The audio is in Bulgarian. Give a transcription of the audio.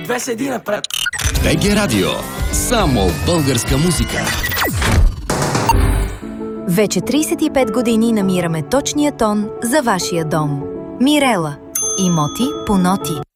Две седи напред. БГ Радио. Само българска музика. Вече 35 години намираме точния тон за вашия дом. Мирела. Имоти по ноти.